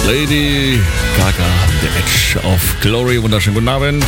Lady Gaga, The Edge of Glory. Wunderschönen guten Abend.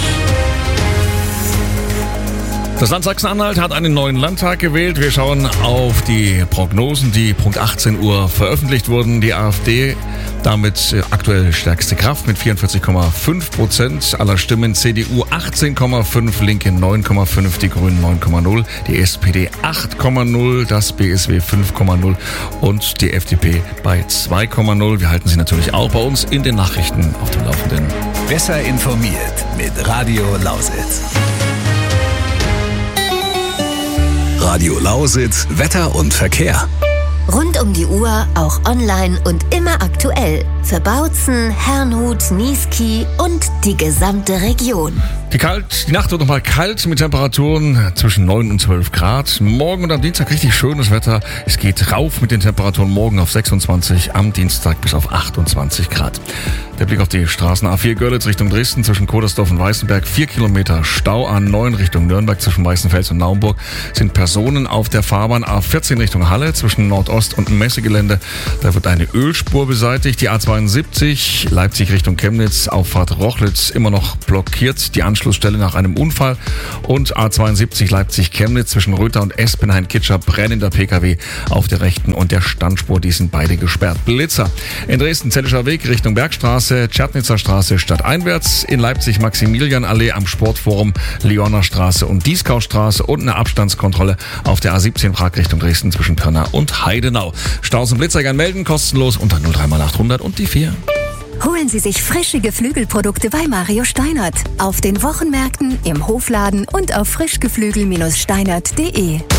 Das Land Sachsen-Anhalt hat einen neuen Landtag gewählt. Wir schauen auf die Prognosen, die Punkt 18 Uhr veröffentlicht wurden. Die AfD damit aktuell stärkste Kraft mit 44,5% aller Stimmen. CDU 18,5%, Linke 9,5%, die Grünen 9,0%, die SPD 8,0%, das BSW 5,0% und die FDP bei 2,0%. Wir halten Sie natürlich auch bei uns in den Nachrichten auf dem Laufenden. Besser informiert mit Radio Lausitz. Radio Lausitz, Wetter und Verkehr. Rund um die Uhr, auch online und immer aktuell. Für Bautzen, Herrnhut, Niesky und die gesamte Region. Die Nacht wird nochmal kalt mit Temperaturen zwischen 9 und 12 Grad. Morgen und am Dienstag richtig schönes Wetter. Es geht rauf mit den Temperaturen morgen auf 26, am Dienstag bis auf 28 Grad. Der Blick auf die Straßen A4 Görlitz Richtung Dresden zwischen Kodersdorf und Weißenberg. 4 Kilometer Stau. A9 Richtung Nürnberg zwischen Weißenfels und Naumburg sind Personen auf der Fahrbahn. A14 Richtung Halle zwischen Nordost und Messegelände. Da wird eine Ölspur beseitigt. Die A72 Leipzig Richtung Chemnitz, Auffahrt Rochlitz immer noch blockiert. Die Anschlussstelle nach einem Unfall. Und A72 Leipzig-Chemnitz zwischen Röther und Espenhain-Kitscher brennender PKW auf der rechten und der Standspur. Die sind beide gesperrt. Blitzer in Dresden Zellischer Weg Richtung Bergstraße, Tschernitzer Straße stadteinwärts. In Leipzig Maximilianallee am Sportforum, Leoner Straße und Dieskaustraße und eine Abstandskontrolle auf der A17 Prag Richtung Dresden zwischen Pirna und Heidenau. Staus und Blitzer gern melden, kostenlos unter 0300800 und die 4. Holen Sie sich frische Geflügelprodukte bei Mario Steinert. Auf den Wochenmärkten, im Hofladen und auf frischgeflügel-steinert.de.